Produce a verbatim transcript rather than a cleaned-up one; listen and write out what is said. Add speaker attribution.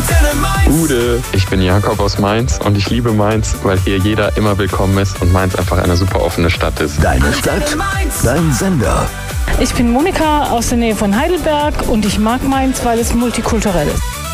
Speaker 1: Antenne Mainz.
Speaker 2: Gute, ich bin Jakob aus Mainz und ich liebe Mainz, weil hier jeder immer willkommen ist und Mainz einfach eine super offene Stadt ist.
Speaker 3: Deine Stadt, dein Sender.
Speaker 4: Ich bin Monika aus der Nähe von Heidelberg und ich mag Mainz, weil es multikulturell ist.